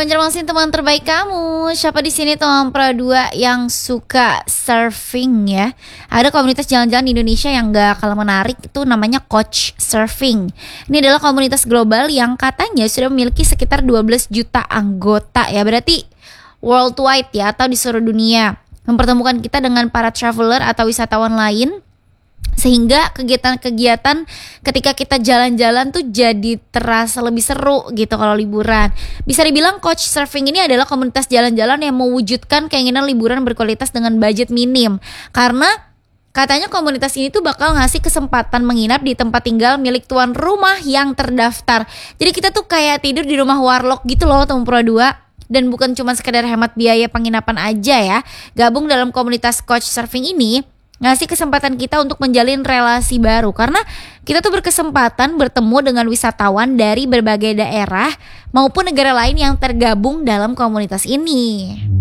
Banjarmasin teman terbaik kamu. Siapa di sini teman Pra2 yang suka surfing ya? Ada komunitas jalan-jalan di Indonesia yang gak kalah menarik, itu namanya Coach Surfing. Ini adalah komunitas global yang katanya sudah memiliki sekitar 12 juta anggota ya. Berarti worldwide ya, atau di seluruh dunia. Mempertemukan kita dengan para traveler atau wisatawan lain, sehingga kegiatan-kegiatan ketika kita jalan-jalan tuh jadi terasa lebih seru gitu kalau liburan. Bisa dibilang Coach Surfing ini adalah komunitas jalan-jalan yang mewujudkan keinginan liburan berkualitas dengan budget minim. Karena katanya komunitas ini tuh bakal ngasih kesempatan menginap di tempat tinggal milik tuan rumah yang terdaftar. Jadi kita tuh kayak tidur di rumah warlock gitu loh teman Pro 2. Dan bukan cuma sekedar hemat biaya penginapan aja ya. Gabung dalam komunitas Coach Surfing ini ngasih kesempatan kita untuk menjalin relasi baru, karena kita tuh berkesempatan bertemu dengan wisatawan dari berbagai daerah maupun negara lain yang tergabung dalam komunitas ini.